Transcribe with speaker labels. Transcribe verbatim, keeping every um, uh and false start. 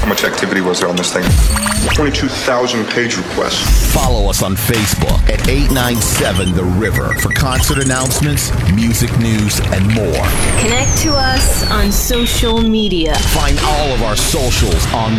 Speaker 1: how much activity was there on this thing. twenty-two thousand page requests.
Speaker 2: Follow us on Facebook at eight nine seven The River for concert announcements, music news, and more.
Speaker 3: Connect to us on social media.
Speaker 2: Find all of our socials on